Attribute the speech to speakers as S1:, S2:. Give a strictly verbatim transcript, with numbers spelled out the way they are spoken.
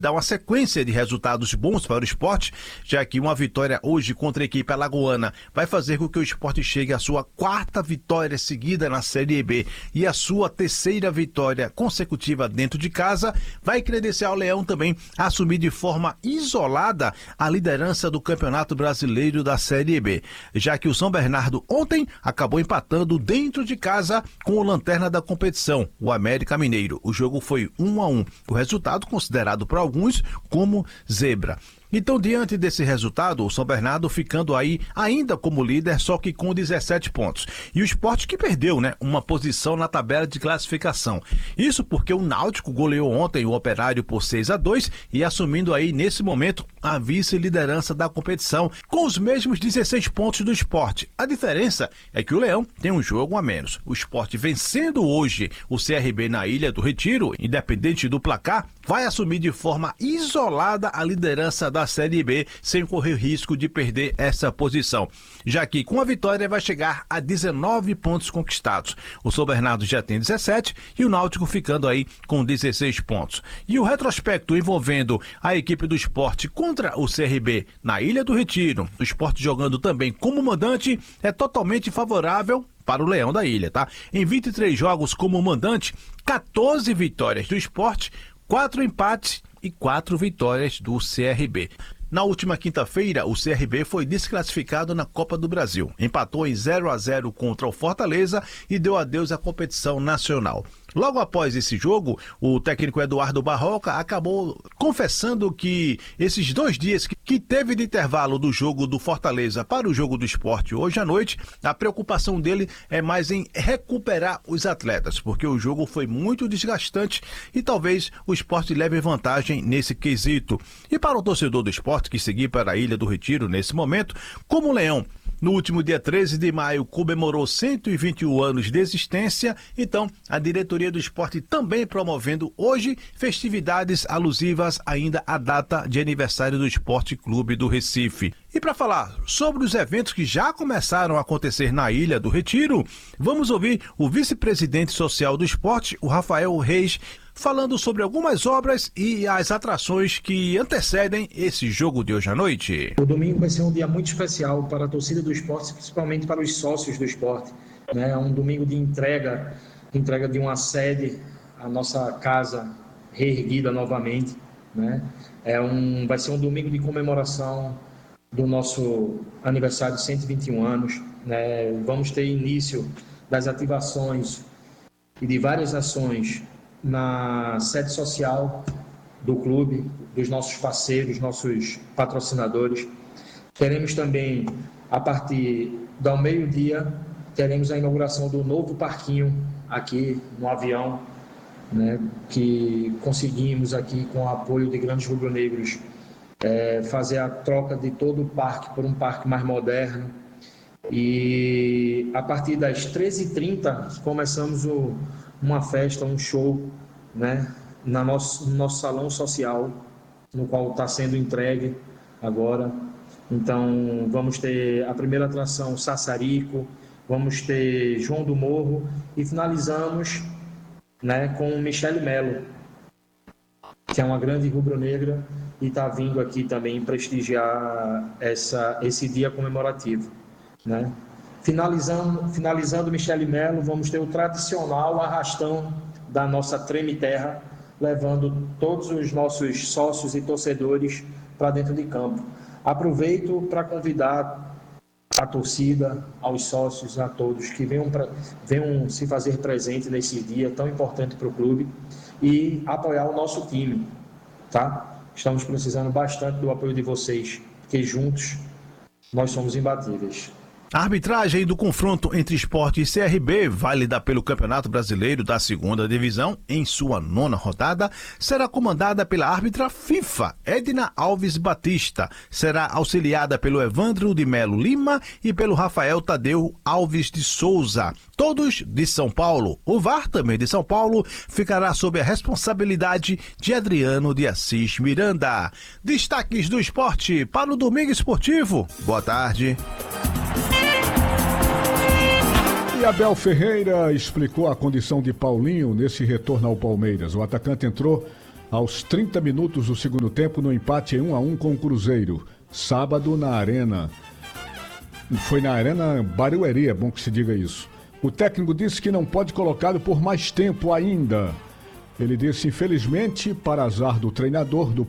S1: dá uma sequência de resultados bons para o Sport, já que uma vitória hoje contra a equipe alagoana vai fazer com que o Sport chegue à sua quarta vitória seguida na Série B e a sua terceira vitória consecutiva dentro de casa, vai credenciar o Leão também a assumir de forma isolada a liderança do Campeonato Brasileiro da Série B, já que o São Bernardo ontem acabou empatando dentro de casa com o lanterna da competição, o América Mineiro. O jogo foi um a um, o resultado considerado por alguns como zebra. Então, diante desse resultado, o São Bernardo ficando aí ainda como líder, só que com dezessete pontos. E o Sport que perdeu, né, uma posição na tabela de classificação. Isso porque o Náutico goleou ontem o Operário por seis a dois e assumindo aí, nesse momento, a vice-liderança da competição, com os mesmos dezesseis pontos do Sport. A diferença é que o Leão tem um jogo a menos. O Sport vencendo hoje o C R B na Ilha do Retiro, independente do placar, vai assumir de forma isolada a liderança da Série B, sem correr risco de perder essa posição, já que com a vitória vai chegar a dezenove pontos conquistados. O São Bernardo já tem dezessete e o Náutico ficando aí com dezesseis pontos. E o retrospecto envolvendo a equipe do Sport contra o C R B na Ilha do Retiro, o Sport jogando também como mandante, é totalmente favorável para o Leão da Ilha, tá? Em vinte e três jogos como mandante, quatorze vitórias do Sport, quatro empates e quatro vitórias do C R B. Na última quinta-feira, o C R B foi desclassificado na Copa do Brasil. Empatou em zero a zero contra o Fortaleza e deu adeus à competição nacional. Logo após esse jogo, o técnico Eduardo Barroca acabou confessando que esses dois dias que teve de intervalo do jogo do Fortaleza para o jogo do Sport hoje à noite, a preocupação dele é mais em recuperar os atletas, porque o jogo foi muito desgastante e talvez o Sport leve vantagem nesse quesito. E para o torcedor do Sport que seguir para a Ilha do Retiro nesse momento, como o Leão no último dia treze de maio comemorou cento e vinte e um anos de existência, então a diretoria do Sport também promovendo hoje festividades alusivas ainda à data de aniversário do Sport Clube do Recife. E para falar sobre os eventos que já começaram a acontecer na Ilha do Retiro, vamos ouvir o vice-presidente social do Sport, o Rafael Reis, falando sobre algumas obras e as atrações que antecedem esse jogo de hoje à noite.
S2: O domingo vai ser um dia muito especial para a torcida do esporte, principalmente para os sócios do esporte. É um domingo de entrega, entrega de uma sede, a nossa casa reerguida novamente. Né? É um, vai ser um domingo de comemoração do nosso aniversário de cento e vinte e um anos. Né? Vamos ter início das ativações e de várias ações na sede social do clube, dos nossos parceiros, nossos patrocinadores. Teremos também, a partir do meio-dia, teremos a inauguração do novo parquinho aqui no Avião, né, que conseguimos aqui, com o apoio de grandes rubro-negros, é, fazer a troca de todo o parque por um parque mais moderno. E a partir das treze e trinta começamos o uma festa, um show, né, na nosso, no nosso salão social, no qual está sendo entregue agora. Então, vamos ter a primeira atração, Sassarico, vamos ter João do Morro e finalizamos, né, com Michele Melo, que é uma grande rubro-negra e está vindo aqui também prestigiar essa, esse dia comemorativo, né? Finalizando, finalizando Michele Melo, vamos ter o tradicional arrastão da nossa Treme Terra, levando todos os nossos sócios e torcedores para dentro de campo. Aproveito para convidar a torcida, aos sócios, a todos que venham, pra, venham se fazer presente nesse dia tão importante para o clube e apoiar o nosso time, tá? Estamos precisando bastante do apoio de vocês, porque juntos nós somos imbatíveis.
S1: A arbitragem do confronto entre Sport e C R B, válida pelo Campeonato Brasileiro da Segunda Divisão, em sua nona rodada, será comandada pela árbitra FIFA, Edna Alves Batista. Será auxiliada pelo Evandro de Melo Lima e pelo Rafael Tadeu Alves de Souza, todos de São Paulo. O V A R, também de São Paulo, ficará sob a responsabilidade de Adriano de Assis Miranda. Destaques do esporte para o Domingo Esportivo. Boa tarde.
S3: E Abel Ferreira explicou a condição de Paulinho nesse retorno ao Palmeiras. O atacante entrou aos trinta minutos do segundo tempo no empate em um a um com o Cruzeiro. Sábado na Arena. Foi na Arena Barueri, é bom que se diga isso. O técnico disse que não pode colocá-lo por mais tempo ainda. Ele disse, infelizmente, para azar do treinador do